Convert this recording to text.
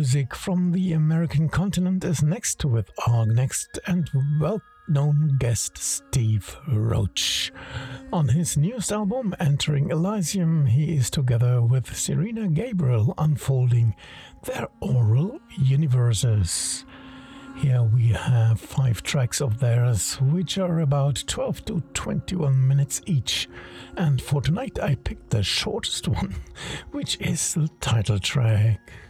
music from the American continent is next with our next and well-known guest Steve Roach. On his newest album, Entering Elysium, he is together with Serena Gabriel unfolding their oral universes. Here we have 5 tracks of theirs, which are about 12 to 21 minutes each. And for tonight I picked the shortest one, which is the title track.